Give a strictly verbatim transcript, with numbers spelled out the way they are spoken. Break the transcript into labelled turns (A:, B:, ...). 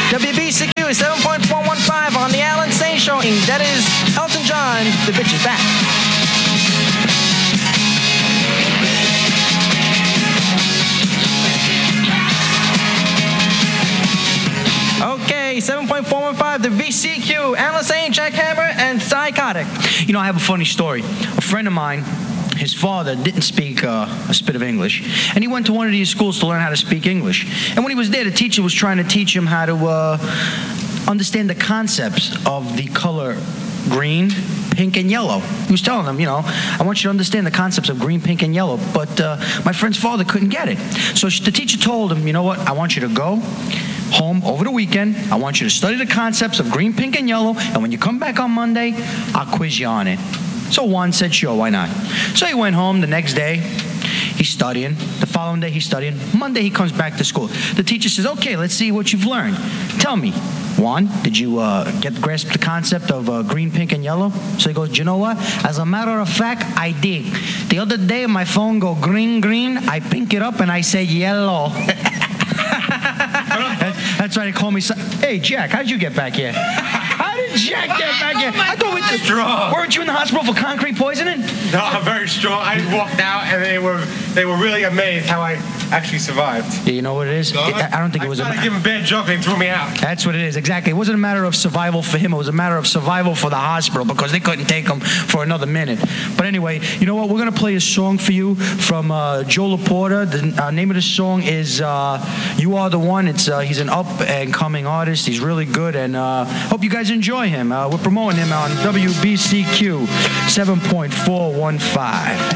A: W B C Q seven point four one five on the Alan Sane Show. That is Elton John. The bitch is back. Okay, seven point four one five, the V C Q, Alan Sane, Jack Hammer, and Psychotic.
B: You know, I have a funny story. A friend of mine, his father didn't speak uh, a spit of English, and he went to one of these schools to learn how to speak English. And when he was there, the teacher was trying to teach him how to uh, understand the concepts of the color green, pink, and yellow. He was telling them, you know, I want you to understand the concepts of green, pink, and yellow. But uh, my friend's father couldn't get it. So the teacher told him, you know what, I want you to go home over the weekend. I want you to study the concepts of green, pink, and yellow. And when you come back on Monday, I'll quiz you on it. So Juan said, sure, why not? So he went home the next day. He's studying. The following day, he's studying. Monday, he comes back to school. The teacher says, okay, let's see what you've learned. Tell me, Juan, did you uh, get grasp the concept of uh, green, pink, and yellow? So he goes, do you know what? As a matter of fact, I did. The other day, my phone go green, green. I pink it up, and I say yellow. That's right, they call me. So- hey, Jack, how did you get back here? How did Jack get back here? I thought we were
C: strong.
B: Weren't you in the hospital for concrete poisoning?
C: No, I'm very strong. I walked out, and they were they were really amazed how I actually survived.
B: Yeah, you know what it is? It, I don't think
C: I
B: it was a
C: tried to give them a bad joke, and they threw me out.
B: That's what it is, exactly. It wasn't a matter of survival for him. It was a matter of survival for the hospital because they couldn't take him for another minute. But anyway, you know what? We're going to play a song for you from uh, Joe LaPorta. The uh, name of the song is uh, You Are the One. It's uh, He's an up-and-coming artist. He's really good, and uh, hope you guys enjoy him. Uh, we're promoting him on W B C Q seven point four one five.